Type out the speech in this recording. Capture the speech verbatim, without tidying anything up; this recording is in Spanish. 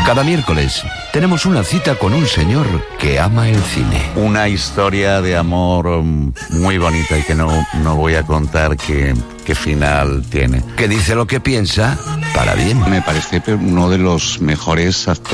Cada miércoles tenemos una cita con un señor que ama el cine. Una historia de amor muy bonita y que no, no voy a contar qué, qué final tiene. Que dice lo que piensa para bien. Me parece uno de los mejores actores